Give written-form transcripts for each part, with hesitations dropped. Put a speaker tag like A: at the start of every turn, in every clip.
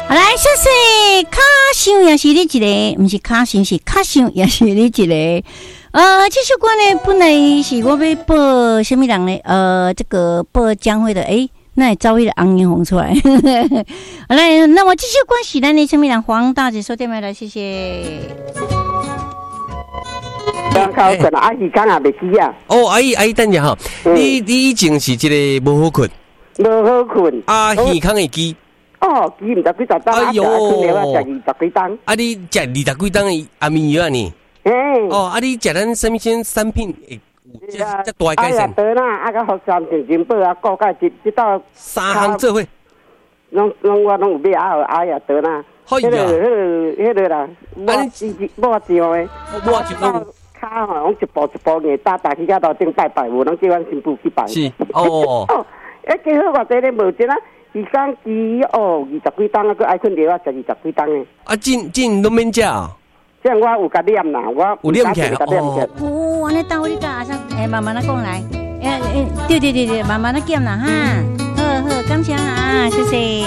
A: 好来，谢谢卡想也是你一个，不是卡想是卡想也是你一个。这首歌呢，本来是我要播什么人呢？这个播江蕙的，那也招一个昂烟红出来。好来，那么这首歌是咱的什么人？黄大姐说对没了，谢谢。
B: 阿姨讲也袂记啊。
C: 哦，阿姨，等下哈，你以前是一个无好困，
B: 无好困。
C: 耳康会记。
B: 哦，记唔知几十档，
C: 哎呦，
B: 食20几档。
C: 啊，你食20几档阿米药啊你？哦，啊，你食咱什么些产品？这大改善。
B: 得啦，啊个福山定金宝啊，各界这道
C: 三行做伙。
B: 我拢有买啊呀得啦。
C: 好呀。
B: 迄个啦，无钱的。
C: 无钱的。
B: 卡吼，我一步一步硬打去到楼顶拜拜，无能叫阮新妇去拜。
C: 是哦。
B: 几好偌济咧无钱啊！伊讲伊20几档啊，佮爱困疗啊，食20几档诶。
C: 啊，真都免食啊！
B: 这样我有甲念啦，我
C: 有念起来
A: 哦，安尼等我你甲阿生，慢慢来讲来。对，慢慢来讲啦哈。好，感谢啊，谢谢。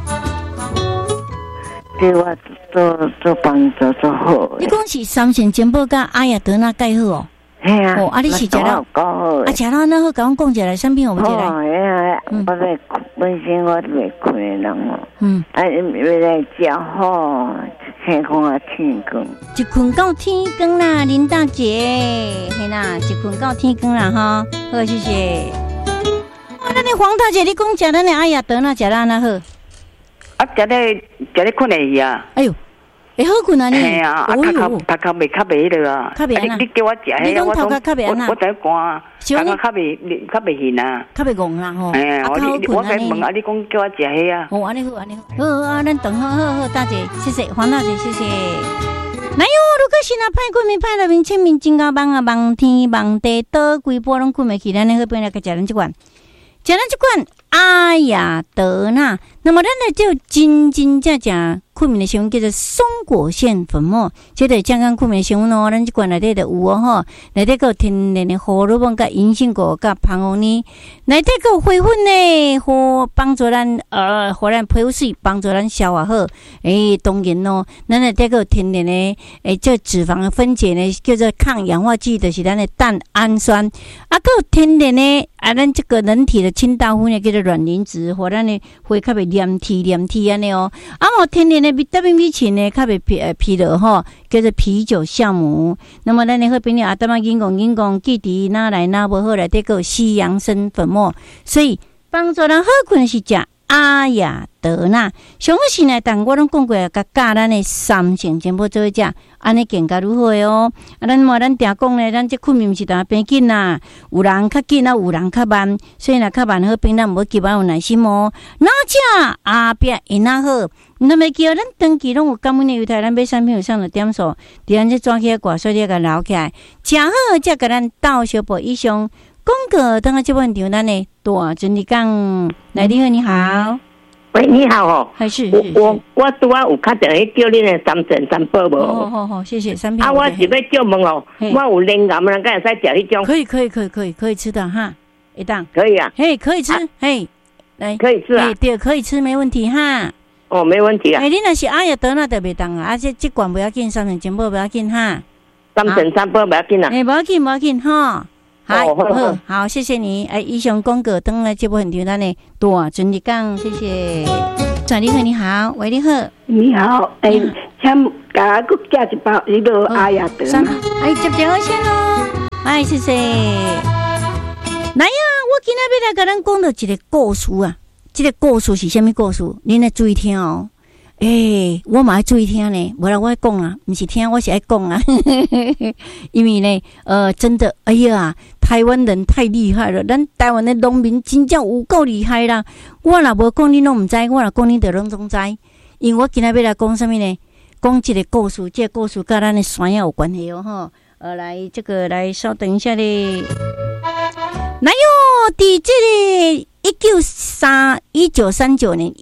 D: 对我做帮助做好。
A: 你讲是三线健保甲阿雅德那介好哦？
D: 系啊。
A: 哦，你是食了？食了那好，甲我讲一下产品有无一来？
D: 我咧本身我袂困的人哦。为来食好，天空啊天光。
A: 一困到天光啦，林大姐，嘿啦，一困到天光啦哈。好，谢谢。咱的黄大姐，你讲食咱的阿雅德那食了那好？
D: 啊，食咧困会去啊。
A: 哎呦，会好困啊你？
D: 系啊，头壳袂较袂了啊。
A: 较袂啊。
D: 你叫我食迄个，我
A: 头壳较袂啊。
D: 我在寒，头壳较袂现啊。
A: 较袂戆啦吼。
D: 哎，我在问啊，你讲叫我食迄啊。
A: 哦，安尼好，好啊，咱等好，大姐，谢谢黄大姐，谢谢。哪有？如果是那派困眠派了面清明真高棒啊，望天望地倒规波拢困袂去，咱好变来个食咱这款。食咱这款阿雅德纳，那么咱呢就真正困眠的成分叫做松果腺粉末，这个健康困眠的成分哦，咱这款内底就有哦吼，内底个天然的荷尔蒙、甲银杏果、甲胖红呢，内底个花粉呢，和帮助咱互咱皮肤水，帮助咱消化好。当然咯，咱内底个天然的这脂肪的分解呢，叫做抗氧化剂，就是咱的蛋氨酸。啊，个天然的咱这个人体的清道夫呢，叫做卵磷脂，和咱的会较袂黏体安尼哦。天然的维他命 B 群呢，较袂疲劳吼，叫做啤酒酵母。那么咱的好朋友阿达妈硬讲，记伫哪来哪无好来得个西洋参粉末，所以帮助人好困是食阿雅德纳。上好是呢，但我拢讲过，甲教咱的三成全部做伙食，安尼更加如何的哦。咱定讲呢，咱这困眠是当变紧啦，有人较紧啊，有人较慢，所以若较慢好朋友，无急啊，有耐心哦。哪食阿边因哪好？那么叫咱长期拢有感恩的犹太，咱买产品有上的点数，伫咱这抓起来挂，所以你甲留起来，食好才甲咱倒小步以上。广告等下这问题，咱的大真理讲，来你好，你好，
D: 喂，你好哦，
A: 还是
D: 我拄啊有看到迄叫恁的三层三宝无？
A: 好，谢谢三品。
D: 我是要叫问哦，我有灵感，咱敢会使食迄种？
A: 可以吃的哈，一档
D: 可以啊，
A: 可以吃，来
D: 可以吃啊，
A: 对，可以吃，没问题哈。
D: 哦，没问题啊。
A: 你若是阿雅德那就袂当啊，这管不要紧，三层全部不要紧哈。
D: 三层三宝不要紧啊。
A: 不要紧哈。好，谢谢你。以上广告等来这部分就咱的大真理讲，谢谢。转你好，你好，喂，你好，
B: 你好，请甲我寄一包迄个阿雅德纳。
A: 接好先咯，谢谢。来呀，我今仔要来甲咱讲到一个故事啊。这个故事是什么故事？恁来注意听哦。我嘛要注意听呢，无啦，我讲啊，不是听，我是爱讲啊。因为呢，真的，哎呀，台湾人太厉害了，咱台湾的农民真正有够厉害啦。我若无讲，恁拢唔知；我若讲，恁就拢总知。因为我今仔要来讲什么呢？讲这个故事，这个故事跟咱的山野有关系哦，吼。来稍等一下咧。来哟，伫这个。1939年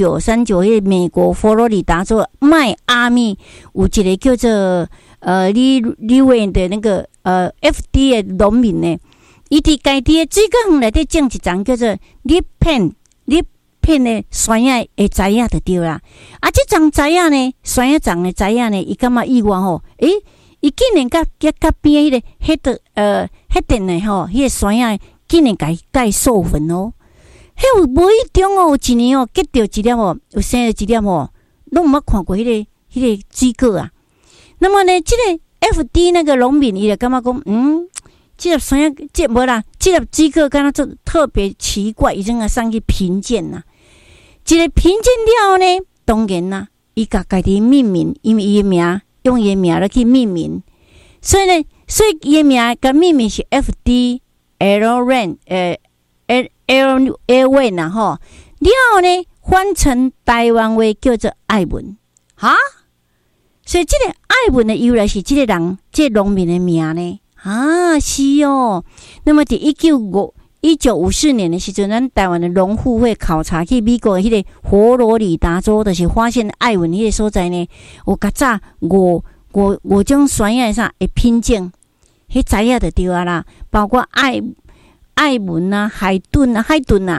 A: ，1939美国佛罗里达州迈阿密有一个叫做李维的那个FD 的农民呢，伊伫家己的水果园内底种一丛叫做立片片的酸亚的材料就对啦。啊，这种材料呢，酸亚种的材料呢，伊感觉意外吼，伊竟然甲边迄个迄电的吼，迄个酸亚竟然甲授粉哦。迄有无意中哦，有一年哦，结着一粒哦，有生了一粒哦，拢毋捌看过迄个水果啊。那么呢，这个 FD 那个农民伊就感觉讲，这粒酸亚，这无啦，这粒水果敢若做特别奇怪，伊整个上去评鉴呐。一个评鉴了呢，当然啦，伊甲家己命名，因为伊的名用伊的名来去命名，所以伊的名甲命名是 FD L Rain L Rain 呐吼，了呢翻成台湾话叫做爱文哈，所以这个爱文的由来是这个人，这个农民的名呢啊是哦。那么在1954年的时阵，咱台湾的农护会考察去美国的迄个佛罗里达州，就是发现爱文迄个所在呢，有较早5种酸亚啥会品种，迄材料就对啊啦，包括爱文啊、海顿啊，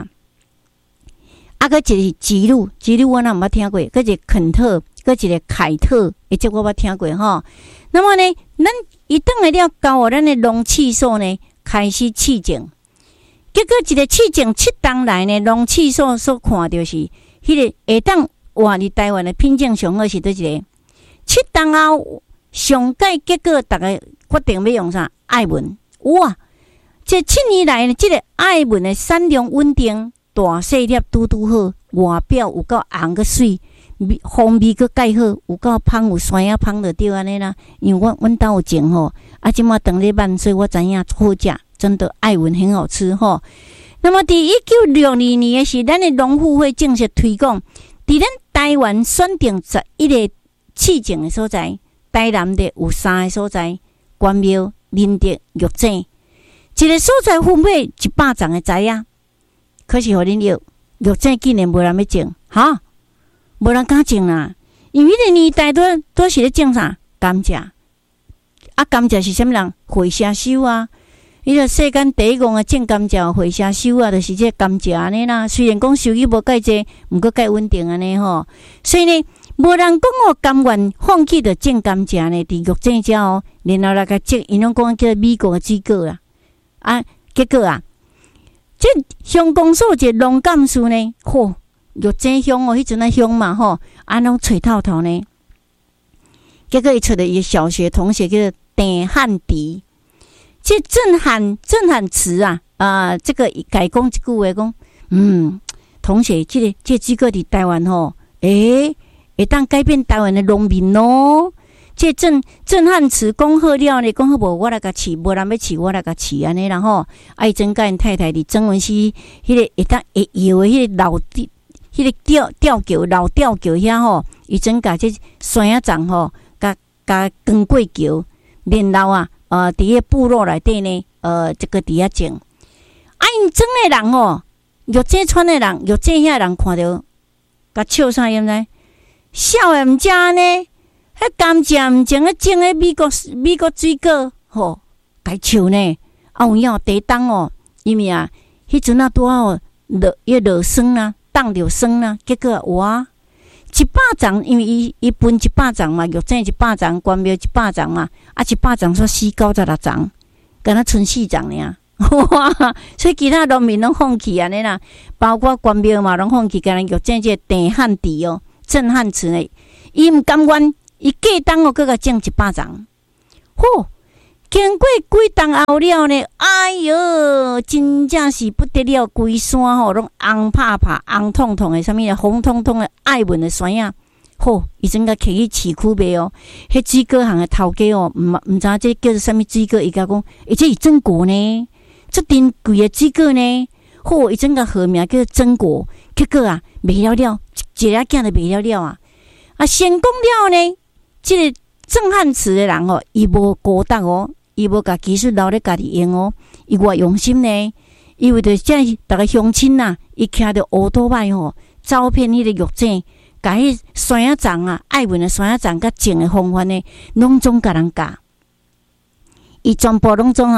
A: 啊，个一个吉鲁我哪毋捌听过，个一个肯特，个一个凯特，这我捌听过吼。那么呢，咱一等来了交咱的农气所呢开始试种，结果一个试种7档来呢，农气所看到是迄个下当活伫台湾的品种上好是倒一个7档后上届结果，大家决定要用啥爱文哇！这7年来呢，这个爱文的产量稳定，大细粒拄好，外表有够红个水，风味个介好，有够芳，有酸啊芳就对安尼啦。因为阮兜有种吼，啊，即马等咧慢，所以我知影好食，真的爱文很好吃吼。那么伫1962年的是咱的农护会正式推广，伫咱台湾选定11个试种的所在，台南的有3个所在，关庙、仁德、玉井。一个所在分配100丛的材啊，可是互恁玉井竟然无人要种，哈，无人敢种啦。因为迄个年代都是咧种啥甘蔗，啊，甘蔗是啥物人？回社收啊，迄个世间第一个啊种甘蔗回社收啊，就是这甘蔗安尼啦。虽然讲收益无介济，毋过介稳定安尼吼，所以呢，无人讲我甘愿放弃着种甘蔗呢，伫玉井遮哦，然后来甲种，因拢讲叫美国的水果啦。啊，结果啊，这乡公所一个农干事呢，玉井乡哦，迄阵啊乡嘛吼，拢吹透透呢。结果伊找着伊小学同学叫做郑汉迪，这震撼词啊，这个改讲一句话讲，同学，这水果伫台湾吼，会当改变台湾的农民咯。这震撼词讲好了呢，讲好无我来甲饲，无人要饲我来甲饲安尼啦吼。伊真甲因太太伫曾文溪迄个会当会摇的迄个老迄个吊桥老吊桥遐吼，伊真甲这酸仔粽吼，甲光过桥，然后伫迄部落内底呢，这个伫遐种。因种的人吼，玉井村的人，玉井遐人看到，甲笑啥样呢？笑诶，毋食呢？迄甘蔗毋种咧种咧美国水果吼，该笑呢。有影地当哦，因为迄阵拄好落霜啦，冻着霜啦，结果哇，100丛，因为伊分100丛嘛，玉井100丛，关庙100丛嘛，100丛煞496丛，敢若剩4丛尔。哇！所以其他农民拢放弃安尼啦，包括关庙嘛，拢放弃，敢若玉井这郑汉迪哦，震撼词呢，伊毋甘愿。伊过冬哦，搁甲种100丛，经过几冬后了呢？哎哟，真正是不得了，规山吼拢红拍拍、红彤彤的，啥物红彤彤的爱文的酸啊！伊真个摕去市区卖哦。迄水果行的头家哦，毋知这叫做啥物水果，伊甲讲，这是榛果呢，这珍贵的水果呢。伊真个号名叫做榛果，结果卖了，一个囝就卖了成功了呢。这个郑汉祠的人哦，伊无孤单哦，伊无甲技术留咧家己用哦，伊偌用心呢。伊为着这逐个乡亲伊骑着乌托摆吼，走遍迄个玉井，甲迄酸仔粽爱文的酸仔粽甲种的方法呢，拢总甲人教。伊全部拢总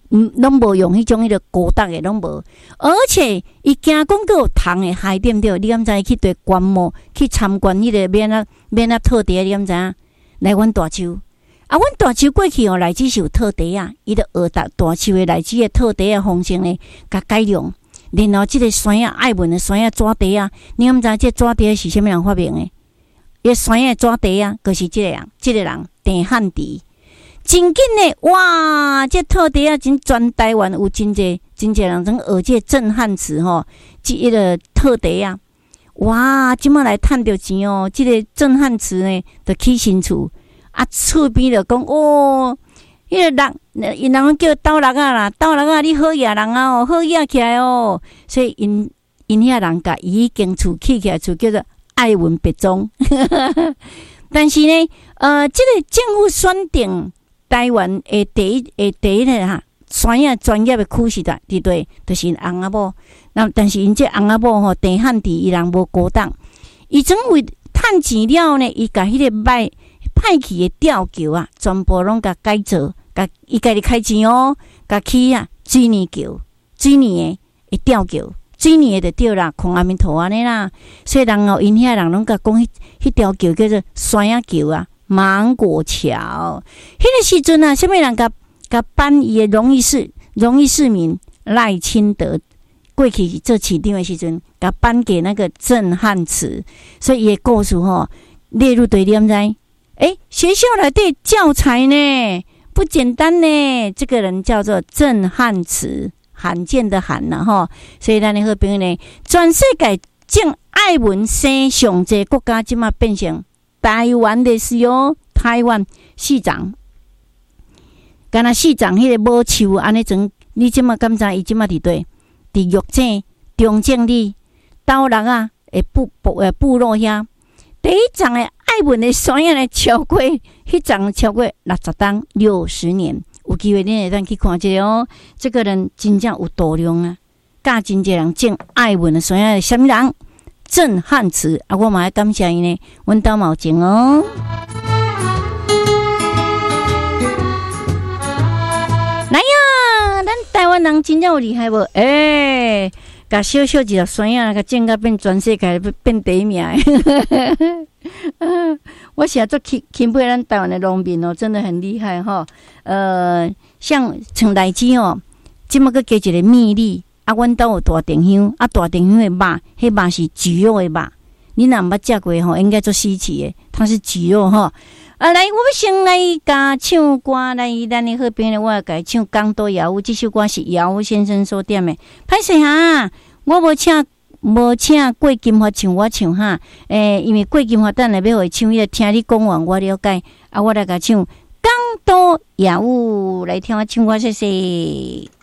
A: 拢无用迄种高档的，拢无。而且伊加讲佫有虫的害，对毋对？你敢知去对观摩去参观迄个免啊套地，你敢知影？来阮大树啊，阮大树过去哦，内子是有套地啊，伊就学大树的内子的套地的方式呢，甲改良。然后即个山啊，爱文的山啊，纸地啊，你敢知这纸地是啥物人发明的？伊山啊，纸地啊，就是即个人郑汉池。真紧的哇！这套地啊，真全台湾有真济人种学这震撼词吼，即个套地啊，哇！即马来趁着钱哦，即个震撼词呢，就起新厝啊，厝边就讲哦，迄个人，因人叫斗六啊啦，斗六啊，你好野人啊哦，好野起来哦，所以因遐人甲伊间厝起来厝叫做爱文别庄，但是呢，即个政府选定。台湾的第一个哈，山野专业的区是伫对，就是翁仔某。那但是因这翁仔某吼，郑汉池伊人无高档，伊总为趁钱了呢，伊甲迄个歹去的吊桥啊，全部拢甲改造，甲伊家己开钱哦，甲起啊水泥桥、水泥的吊桥、水泥的就对啦，空阿弥陀安尼啦。所以人后因遐人拢甲讲迄条桥叫做山野桥啊。芒果桥，迄个时阵啊，什么人甲颁伊的荣誉市民赖清德过去做市长的时阵，甲颁给那个震撼词，所以伊的故事吼列入对联在。学校内底教材呢不简单呢，这个人叫做震撼词，罕见的罕啦吼，所以咱的好朋友呢，全世界正爱文生上济国家，即马变成。台湾的是哦，台湾市长，敢若市长迄个无树安尼种，你即马敢知伊即马伫对？伫玉井、中正里、斗六啊，部落遐，第一站的爱文的山野呢，超过迄站超过60档60年，有机会恁会当去看一下哦。这个人真正有度量啊，教真济人种爱文的山野是啥物人？震撼词啊！我嘛要感谢伊呢，阮兜嘛有种哦。来呀，咱台湾人真正有厉害无？甲小小一条山啊，甲种甲变全世界变第一名。我现在做钦佩咱台湾的农民哦，真的很厉害哈。像像内子哦，即么个加一个蜜粒。啊，阮兜有大丁香，啊，大丁香的肉，迄肉是猪肉的肉，你若毋捌食过吼，应该做稀奇的，它是猪肉吼。来，我要先来甲唱歌，来咱的好朋友，我要甲唱《港都谣》，这首歌是姚先生所点的。歹势哈，我无请郭金华唱，我唱哈。因为郭金华等下要会唱，伊听你讲完，我了解。啊，我来甲唱《港都谣》，来听我唱歌，谢谢。